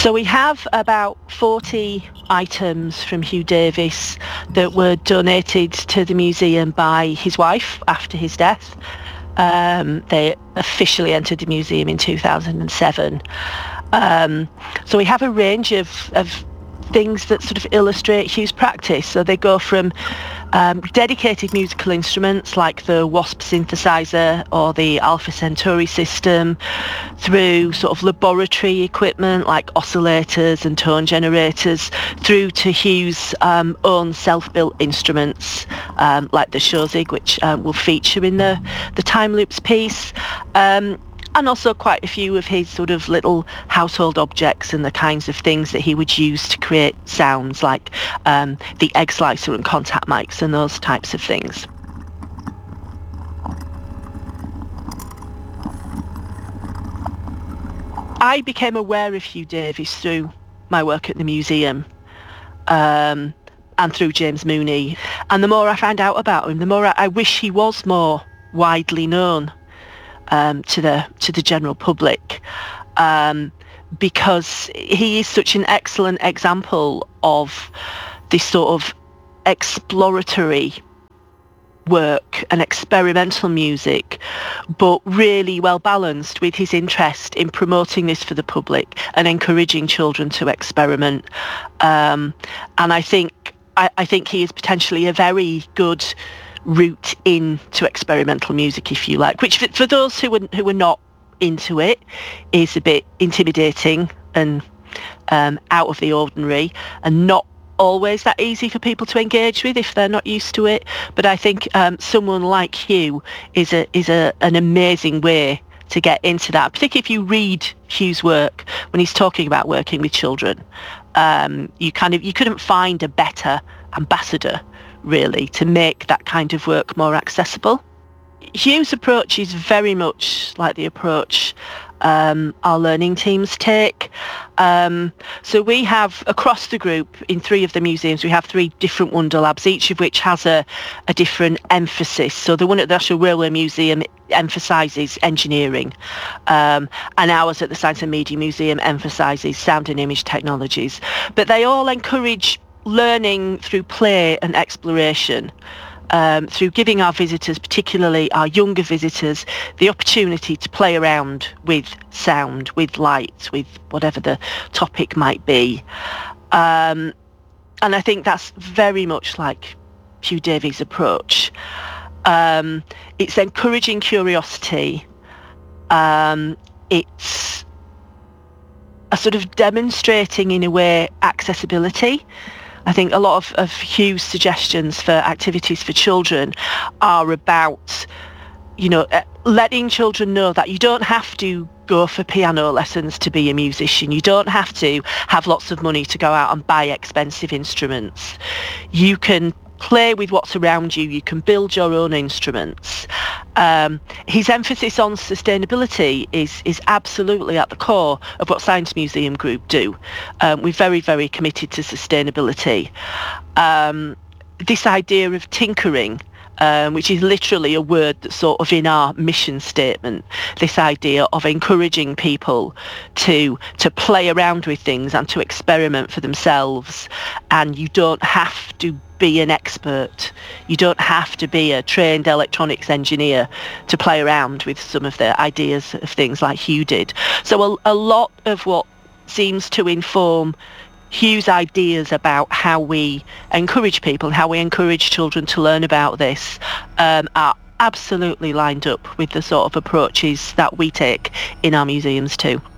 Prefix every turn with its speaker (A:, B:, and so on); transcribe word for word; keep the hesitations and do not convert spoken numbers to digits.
A: So we have about forty items from Hugh Davis that were donated to the museum by his wife after his death. Um, they officially entered the museum in two thousand seven. Um, so we have a range of, of things that sort of illustrate Hugh's practice. So they go from um, dedicated musical instruments like the WASP synthesizer or the Alpha Centauri system, through sort of laboratory equipment like oscillators and tone generators, through to Hugh's um, own self-built instruments um, like the Shozig, which um, will feature in the, the Time Loops piece. Um, and also quite a few of his sort of little household objects and the kinds of things that he would use to create sounds, like um, the egg slicer and contact mics and those types of things. I became aware of Hugh Davis through my work at the museum um, and through James Mooney. And the more I found out about him, the more I, I wish he was more widely known Um, to the to the general public, um, because he is such an excellent example of this sort of exploratory work and experimental music, but really well balanced with his interest in promoting this for the public and encouraging children to experiment. Um, and I think I, I think he is potentially a very good route into experimental music, if you like, which for, for those who are, who are not into it is a bit intimidating and um, out of the ordinary, and not always that easy for people to engage with if they're not used to it. But I think um, someone like Hugh is a is a an amazing way to get into that, particularly if you read Hugh's work when he's talking about working with children. Um, you kind of you couldn't find a better ambassador, really, to make that kind of work more accessible. Hugh's approach is very much like the approach um, our learning teams take. Um, so we have, across the group, in three of the museums, we have three different Wonder Labs, each of which has a, a different emphasis. So the one at the National Railway Museum emphasises engineering, um, and ours at the Science and Media Museum emphasises sound and image technologies. But they all encourage learning through play and exploration, um, through giving our visitors, particularly our younger visitors, the opportunity to play around with sound, with light, with whatever the topic might be. Um, and I think that's very much like Hugh Davies' approach. Um, it's encouraging curiosity. Um, it's a sort of demonstrating, in a way, accessibility. I think a lot of, of Hugh's suggestions for activities for children are about, you know, letting children know that you don't have to go for piano lessons to be a musician. You don't have to have lots of money to go out and buy expensive instruments. You can play with what's around you. You can build your own instruments. Um, his emphasis on sustainability is is absolutely at the core of what Science Museum Group do. Um, we're very, very committed to sustainability. Um, this idea of tinkering, um, which is literally a word that's sort of in our mission statement, this idea of encouraging people to to play around with things and to experiment for themselves. And you don't have to be an expert. You don't have to be a trained electronics engineer to play around with some of the ideas of things like Hugh did. So a, a lot of what seems to inform Hugh's ideas about how we encourage people and how we encourage children to learn about this um, are absolutely lined up with the sort of approaches that we take in our museums too.